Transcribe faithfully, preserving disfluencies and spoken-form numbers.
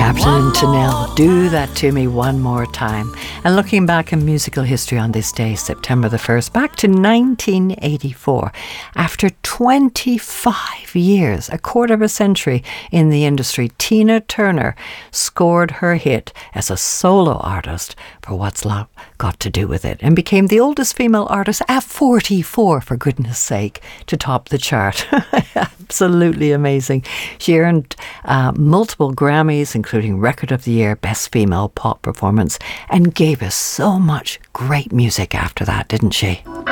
Captain Tennille, do that to me one more time. And looking back in musical history on this day, September the first, back to nineteen eighty-four, after twenty-five years, a quarter of a century in the industry, Tina Turner scored her hit as a solo artist for What's Love Got to Do With It, and became the oldest female artist at forty-four, for goodness sake, to top the chart. Absolutely amazing. She earned uh, multiple Grammys, including Record of the Year, Best Female Pop Performance, and gave us so much great music after that, didn't she?